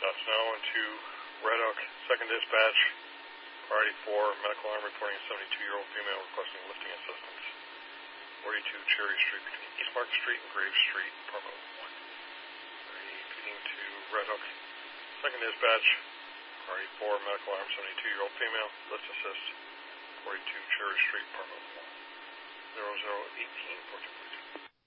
That's now into Red Oak, second dispatch, priority 4, medical arm reporting a 72-year-old female requesting lifting assistance. 42 Cherry Street between East Mark Street and Graves Street, apartment 1. Repeating to Red Hook, second dispatch, priority 4, medical arm 72-year-old female, lift assist, 42 Cherry Street, apartment 1. 0018, 14.